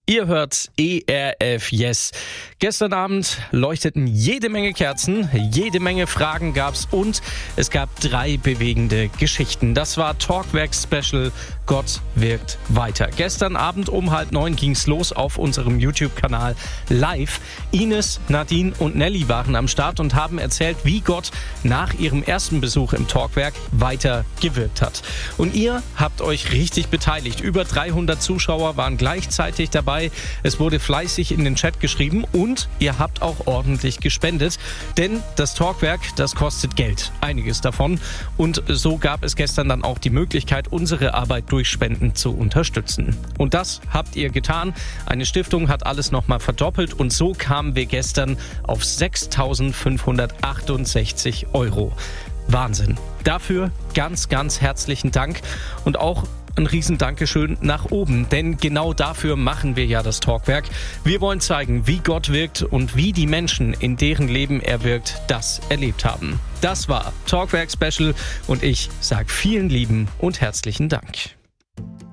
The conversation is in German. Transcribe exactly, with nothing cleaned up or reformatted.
Ihr hört E R F Yes. Gestern Abend leuchteten jede Menge Kerzen, jede Menge Fragen gab's und es gab drei bewegende Geschichten. Das war Talkwerk Special Gott wirkt weiter. Gestern Abend um halb neun ging's los auf unserem YouTube-Kanal live. Ines, Nadine und Nelly waren am Start und haben erzählt, wie Gott nach ihrem ersten Besuch im Talkwerk weiter gewirkt hat. Und ihr habt euch richtig beteiligt. Über dreihundert Zuschauer waren gleichzeitig dabei. Es wurde fleißig in den Chat geschrieben und ihr habt auch ordentlich gespendet, denn das Talkwerk, das kostet Geld, einiges davon, und so gab es gestern dann auch die Möglichkeit, unsere Arbeit durch Spenden zu unterstützen. Und das habt ihr getan. Eine Stiftung hat alles nochmal verdoppelt und so kamen wir gestern auf sechstausendfünfhundertachtundsechzig Euro. Wahnsinn. Dafür ganz, ganz herzlichen Dank und auch ein riesen Dankeschön nach oben, denn genau dafür machen wir ja das Talkwerk. Wir wollen zeigen, wie Gott wirkt und wie die Menschen, in deren Leben er wirkt, das erlebt haben. Das war Talkwerk Special und ich sage vielen lieben und herzlichen Dank.